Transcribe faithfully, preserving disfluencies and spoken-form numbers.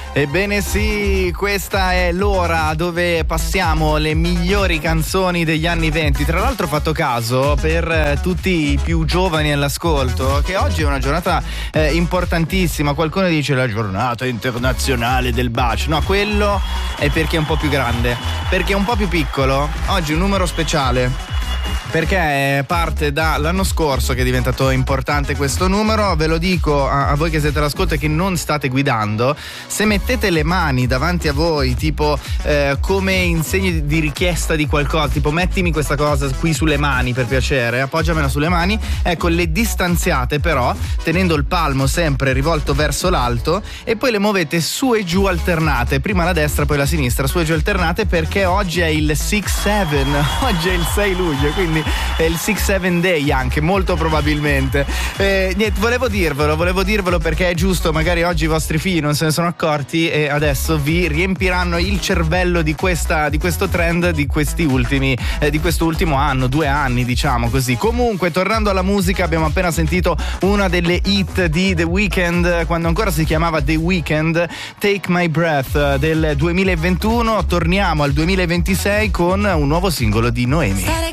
Ebbene sì, questa è l'ora dove passiamo le migliori canzoni degli anni venti. Tra l'altro ho fatto caso per tutti i più giovani all'ascolto che oggi è una giornata eh, importantissima. Qualcuno dice la giornata internazionale del bacio. No, quello è perché è un po' più grande, perché è un po' più piccolo. Oggi è un numero speciale, perché parte dall'anno scorso che è diventato importante questo numero. Ve lo dico a, a voi che siete all'ascolto e che non state guidando: se mettete le mani davanti a voi, tipo eh, come in segno di, di richiesta di qualcosa, tipo mettimi questa cosa qui sulle mani per piacere, appoggiamela sulle mani, ecco, le distanziate però tenendo il palmo sempre rivolto verso l'alto e poi le muovete su e giù alternate, prima la destra poi la sinistra, su e giù alternate, perché oggi è il sei sette, oggi è il sei luglio, quindi è il sei sette day anche, molto probabilmente. Eh, niente, volevo dirvelo, volevo dirvelo perché è giusto, magari oggi i vostri figli non se ne sono accorti e adesso vi riempiranno il cervello di questa di questo trend di questi ultimi eh, di questo ultimo anno, due anni, diciamo così. Comunque, tornando alla musica, abbiamo appena sentito una delle hit di The Weeknd, quando ancora si chiamava The Weeknd, Take My Breath del duemilaventuno. Torniamo al duemilaventisei con un nuovo singolo di Noemi.